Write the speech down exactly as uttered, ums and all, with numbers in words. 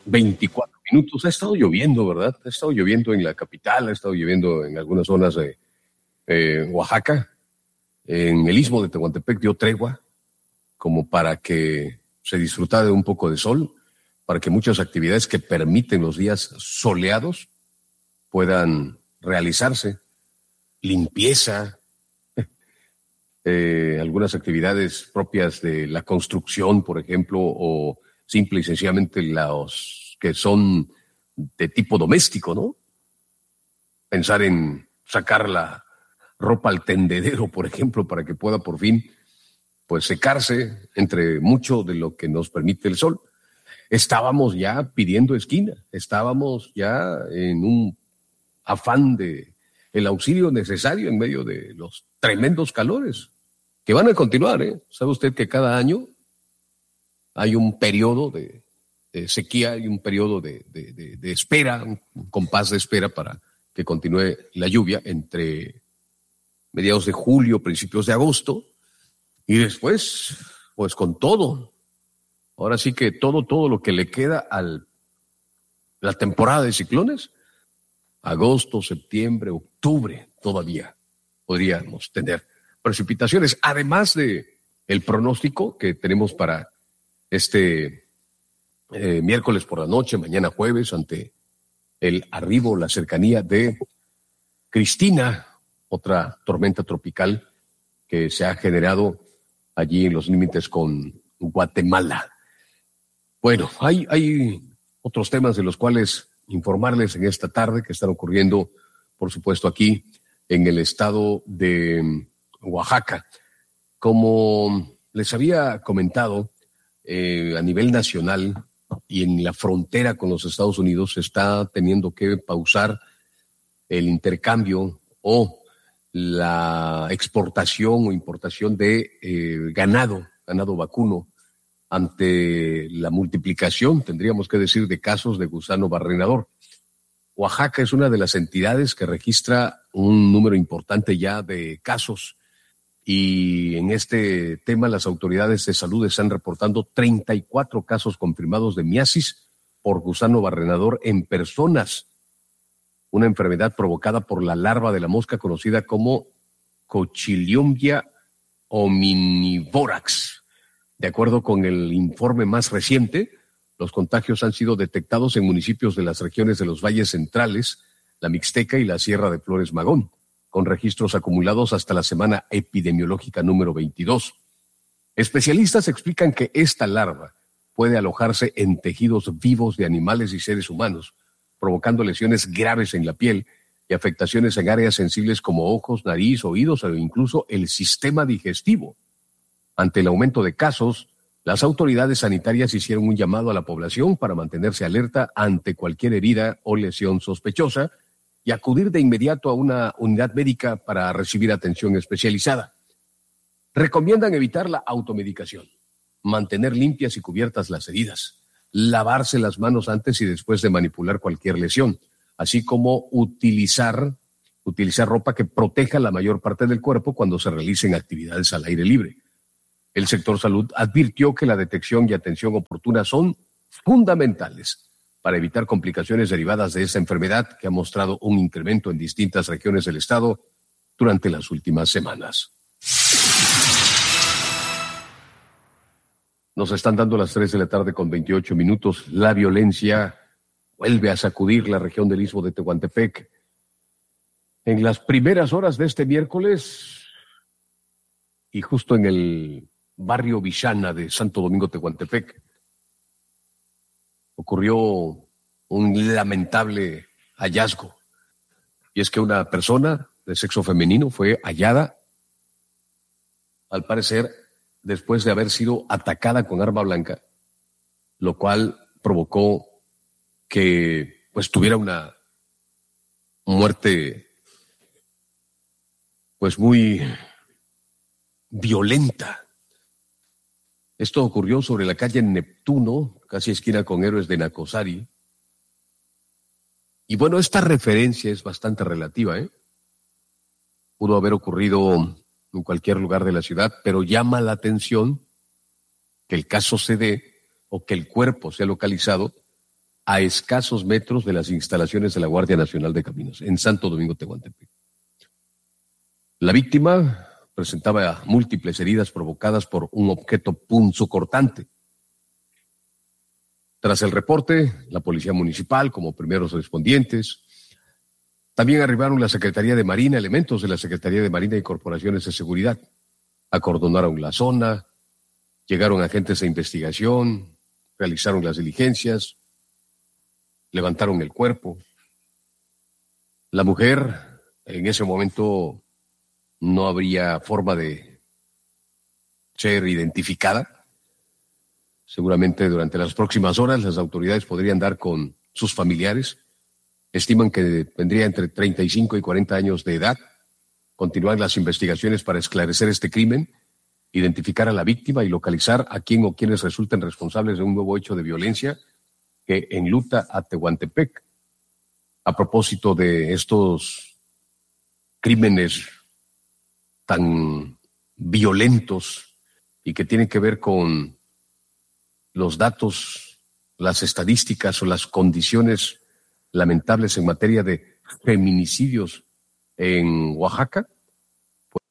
veinticuatro minutos. Ha estado lloviendo, ¿verdad? Ha estado lloviendo en la capital, ha estado lloviendo en algunas zonas de eh, Oaxaca. En el istmo de Tehuantepec dio tregua como para que se disfrutara de un poco de sol, para que muchas actividades que permiten los días soleados puedan realizarse. Limpieza, eh, algunas actividades propias de la construcción, por ejemplo, o simple y sencillamente los que son de tipo doméstico, ¿no? Pensar en sacar la ropa al tendedero, por ejemplo, para que pueda por fin pues secarse entre mucho de lo que nos permite el sol. Estábamos ya pidiendo esquina, estábamos ya en un afán de el auxilio necesario en medio de los tremendos calores que van a continuar, ¿eh? ¿Sabe usted que cada año hay un periodo de, de sequía y un periodo de, de, de, de espera, un compás de espera para que continúe la lluvia entre mediados de julio, principios de agosto, y después, pues con todo. Ahora sí que todo, todo lo que le queda a la temporada de ciclones, agosto, septiembre, octubre, todavía podríamos tener precipitaciones, además de el pronóstico que tenemos para este eh, miércoles por la noche, mañana jueves, ante el arribo, la cercanía de Cristina, otra tormenta tropical que se ha generado allí en los límites con Guatemala. Bueno, hay, hay otros temas de los cuales informarles en esta tarde que están ocurriendo, por supuesto, aquí en el estado de Oaxaca. Como les había comentado, eh, a nivel nacional y en la frontera con los Estados Unidos se está teniendo que pausar el intercambio o la exportación o importación de eh, ganado, ganado vacuno, ante la multiplicación, tendríamos que decir, de casos de gusano barrenador. Oaxaca es una de las entidades que registra un número importante ya de casos y en este tema las autoridades de salud están reportando treinta y cuatro casos confirmados de miasis por gusano barrenador en personas, una enfermedad provocada por la larva de la mosca conocida como Cochiliomya omnivorax. De acuerdo con el informe más reciente, los contagios han sido detectados en municipios de las regiones de los valles centrales, la Mixteca y la Sierra de Flores Magón, con registros acumulados hasta la semana epidemiológica número veintidós. Especialistas explican que esta larva puede alojarse en tejidos vivos de animales y seres humanos, provocando lesiones graves en la piel y afectaciones en áreas sensibles como ojos, nariz, oídos o incluso el sistema digestivo. Ante el aumento de casos, las autoridades sanitarias hicieron un llamado a la población para mantenerse alerta ante cualquier herida o lesión sospechosa y acudir de inmediato a una unidad médica para recibir atención especializada. Recomiendan evitar la automedicación, mantener limpias y cubiertas las heridas, lavarse las manos antes y después de manipular cualquier lesión, así como utilizar, utilizar ropa que proteja la mayor parte del cuerpo cuando se realicen actividades al aire libre. El sector salud advirtió que la detección y atención oportuna son fundamentales para evitar complicaciones derivadas de esta enfermedad que ha mostrado un incremento en distintas regiones del estado durante las últimas semanas. Nos están dando las tres de la tarde con veintiocho minutos. La violencia vuelve a sacudir la región del istmo de Tehuantepec. En las primeras horas de este miércoles y justo en el barrio Villana de Santo Domingo Tehuantepec, ocurrió un lamentable hallazgo. Y es que una persona de sexo femenino fue hallada, al parecer, después de haber sido atacada con arma blanca, lo cual provocó que pues tuviera una muerte pues muy violenta. Esto ocurrió sobre la calle Neptuno, casi esquina con Héroes de Nacosari. Y bueno, esta referencia es bastante relativa, ¿eh? Pudo haber ocurrido en cualquier lugar de la ciudad, pero llama la atención que el caso se dé o que el cuerpo sea localizado a escasos metros de las instalaciones de la Guardia Nacional de Caminos, en Santo Domingo, Tehuantepec. La víctima presentaba múltiples heridas provocadas por un objeto punzocortante. Tras el reporte, la Policía Municipal, como primeros respondientes, también arribaron la Secretaría de Marina, elementos de la Secretaría de Marina y corporaciones de seguridad. Acordonaron la zona, llegaron agentes de investigación, realizaron las diligencias, levantaron el cuerpo. La mujer, en ese momento, no habría forma de ser identificada. Seguramente durante las próximas horas las autoridades podrían dar con sus familiares. Estiman que tendría entre treinta y cinco y cuarenta años de edad. Continúan las investigaciones para esclarecer este crimen, identificar a la víctima y localizar a quién o quienes resulten responsables de un nuevo hecho de violencia que enluta a Tehuantepec. A propósito de estos crímenes tan violentos y que tienen que ver con los datos, las estadísticas o las condiciones lamentables en materia de feminicidios en Oaxaca,